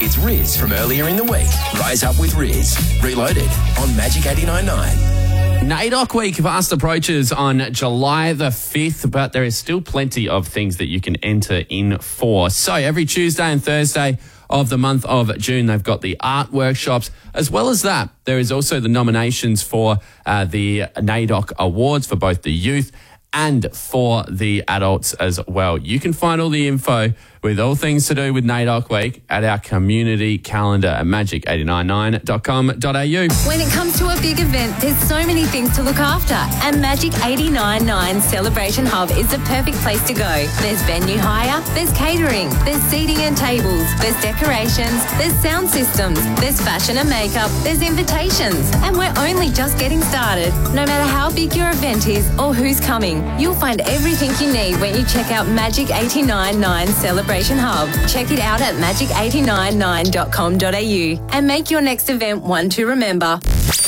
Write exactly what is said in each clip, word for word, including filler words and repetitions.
It's Riz from earlier in the week. Rise up with Riz. Reloaded on Magic eighty-nine point nine. NAIDOC Week fast approaches on July the fifth, but there is still plenty of things that you can enter in for. So every Tuesday and Thursday of the month of June, they've got the art workshops. As well as that, there is also the nominations for uh, the NAIDOC Awards for both the youth and for the adults as well. You can find all the info with all things to do with NAIDOC Week at our community calendar at magic eight nine nine dot com dot a u. When it comes to a big event, there's so many things to look after, and Magic eighty-nine point nine Celebration Hub is the perfect place to go. There's venue hire, there's catering, there's seating and tables, there's decorations, there's sound systems, there's fashion and makeup, there's invitations, and we're only just getting started. No matter how big your event is or who's coming, you'll find everything you need when you check out Magic eighty-nine point nine Celebration Hub. Check it out at magic eight nine nine dot com dot a u and make your next event one to remember.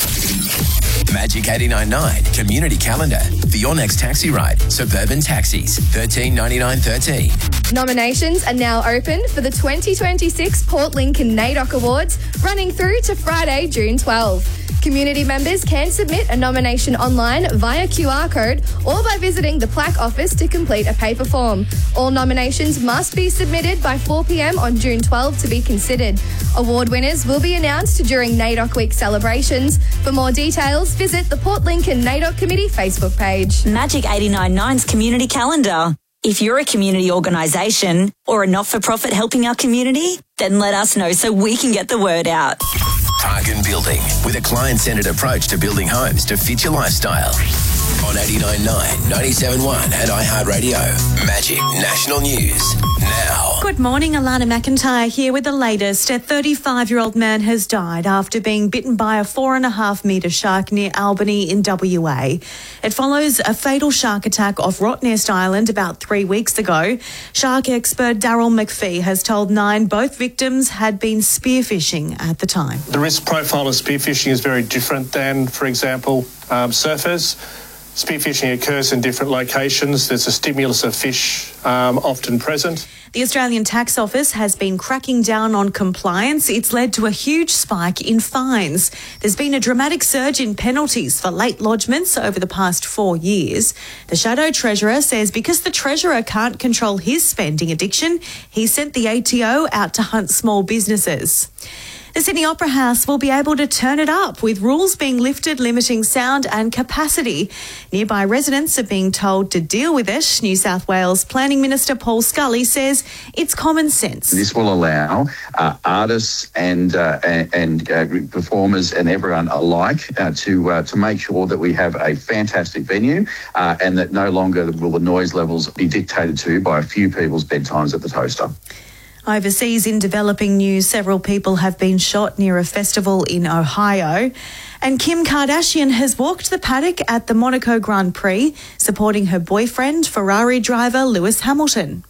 Magic eighty-nine point nine Community Calendar for your next taxi ride. Suburban Taxis, thirteen ninety-nine thirteen. Nominations are now open for the twenty twenty-six Port Lincoln NAIDOC Awards, running through to Friday, June twelfth. Community members can submit a nomination online via Q R code or by visiting the plaque office to complete a paper form. All nominations must be submitted by four p m on June twelfth to be considered. Award winners will be announced during NAIDOC Week celebrations. For more details, visit the Port Lincoln NAIDOC Committee Facebook page. Magic eighty-nine point nine's Community Calendar. If you're a community organisation or a not-for-profit helping our community, then let us know so we can get the word out. Parkin Building, with a client-centred approach to building homes to fit your lifestyle. On eighty-nine point nine, ninety-seven point one and iHeartRadio. Magic National News now. Good morning, Alana McIntyre here with the latest. A thirty-five-year-old man has died after being bitten by a four and a half metre shark near Albany in W A. It follows a fatal shark attack off Rottnest Island about three weeks ago. Shark expert Daryl McPhee has told Nine both victims had been spearfishing at the time. The risk profile of spearfishing is very different than, for example, um, surfers. Spearfishing occurs in different locations. There's a stimulus of fish um, often present. The Australian Tax Office has been cracking down on compliance. It's led to a huge spike in fines. There's been a dramatic surge in penalties for late lodgements over the past four years. The Shadow Treasurer says because the Treasurer can't control his spending addiction, he sent the A T O out to hunt small businesses. The Sydney Opera House will be able to turn it up with rules being lifted limiting sound and capacity. Nearby residents are being told to deal with it. New South Wales Planning Minister Paul Scully says it's common sense. This will allow uh, artists and uh, and, and uh, performers and everyone alike uh, to uh, to make sure that we have a fantastic venue uh, and that no longer will the noise levels be dictated to by a few people's bedtimes at the toaster. Overseas in developing news, several people have been shot near a festival in Ohio. And Kim Kardashian has walked the paddock at the Monaco Grand Prix, supporting her boyfriend, Ferrari driver Lewis Hamilton.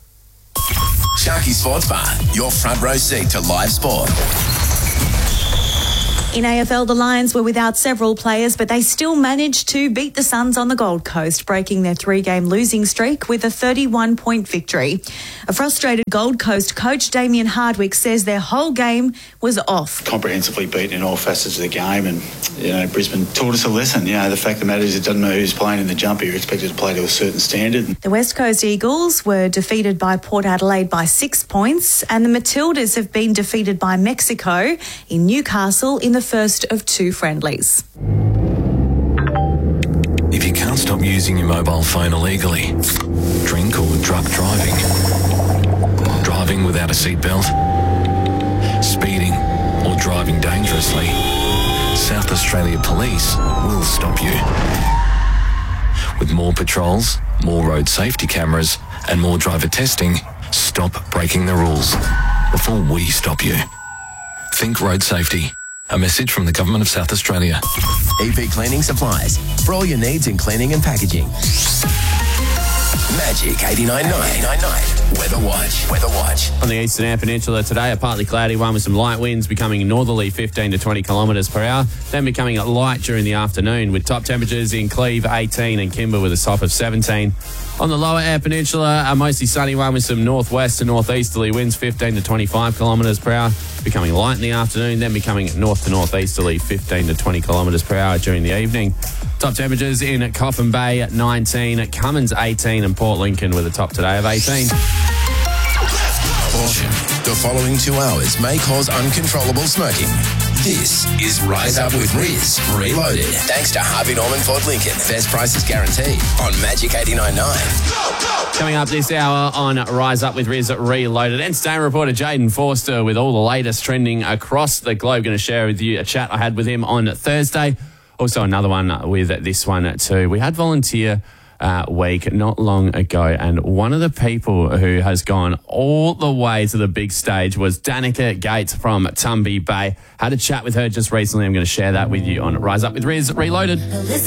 Sharky Sports Bar, your front row seat to live sport. In A F L, the Lions were without several players, but they still managed to beat the Suns on the Gold Coast, breaking their three-game losing streak with a thirty-one point victory. A frustrated Gold Coast coach, Damien Hardwick, says their whole game was off. Comprehensively beaten in all facets of the game, and you know Brisbane taught us a lesson. You know the fact of the matter is it doesn't matter who's playing in the jumper; you're expected to play to a certain standard. The West Coast Eagles were defeated by Port Adelaide by six points, and the Matildas have been defeated by Mexico in Newcastle in the first of two friendlies. If you can't stop using your mobile phone illegally, drink or drug driving, driving without a seatbelt, speeding or driving dangerously, South Australia Police will stop you. With more patrols, more road safety cameras and more driver testing, stop breaking the rules before we stop you. Think road safety. A message from the Government of South Australia. E P Cleaning Supplies, for all your needs in cleaning and packaging. Magic eighty-nine point nine. Weather Watch. Weather Watch. On the Eastern Air Peninsula today, a partly cloudy one with some light winds becoming northerly fifteen to twenty kilometres per hour, then becoming light during the afternoon with top temperatures in Cleve eighteen and Kimber with a top of seventeen. On the Lower Air Peninsula, a mostly sunny one with some northwest to northeasterly winds fifteen to twenty-five kilometres per hour, becoming light in the afternoon, then becoming north to northeasterly fifteen to twenty kilometres per hour during the evening. Top temperatures in Coffin Bay at nineteen, Cummins eighteen and Port Lincoln with a top today of eighteen. Caution. The following two hours may cause uncontrollable smoking. This is Rise Up with Riz Reloaded. Thanks to Harvey Norman Ford Lincoln. Best prices guaranteed on Magic eighty-nine point nine. Coming up this hour on Rise Up with Riz Reloaded, entertainment reporter Jaden Forster with all the latest trending across the globe. Going to share with you a chat I had with him on Thursday. Also another one with this one too. We had volunteer Uh, week not long ago, and one of the people who has gone all the way to the big stage was Danica Gates from Tumby Bay. Had a chat with her just recently. I'm going to share that with you on Rise Up with Riz Reloaded.